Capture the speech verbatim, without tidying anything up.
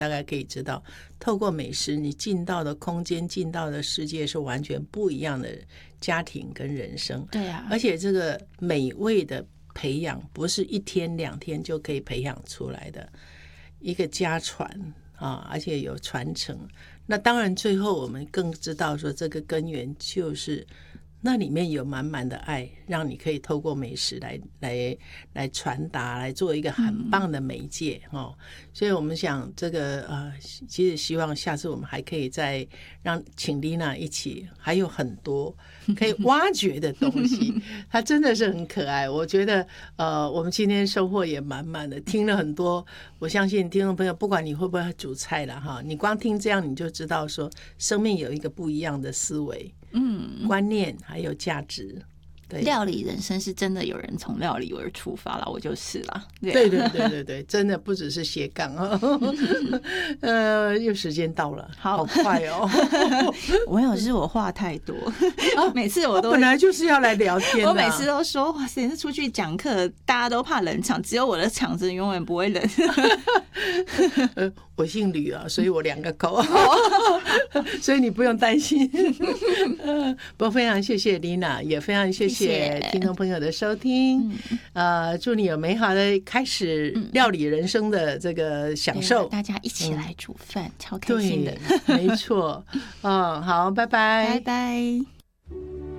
大概可以知道，透过美食，你进到的空间、进到的世界是完全不一样的家庭跟人生。 对啊， 而且这个美味的培养不是一天两天就可以培养出来的，一个家传啊，而且有传承。那当然，最后我们更知道说，这个根源就是那里面有满满的爱，让你可以透过美食来来来传达，来做一个很棒的媒介、嗯、哦。所以我们想这个呃，其实希望下次我们还可以再让请丽娜一起，还有很多可以挖掘的东西。她真的是很可爱，我觉得呃，我们今天收获也满满的，听了很多。我相信听众朋友，不管你会不会煮菜了哈，你光听这样你就知道说，生命有一个不一样的思维。嗯，观念还有价值。对， 料理人生是真的有人从料理而出发了，我就是啦。 对对对对对，真的不只是斜杠啊。呃，又时间到了，好, 好快哦。 我有是我话太多，每次我都本来就是要来聊天、啊， 我每次都说哇塞，出去讲课大家都怕冷场，只有我的场子永远不会冷。 呃，我姓吕啊，所以我两个口，所以你不用担心。不过非常谢谢丽娜，也非常谢谢听众朋友的收听。嗯、呃，祝你有美好的开始料理人生的这个享受。 嗯、大家一起来煮饭，嗯、超开心的。 没错。嗯，好，拜拜， 拜拜。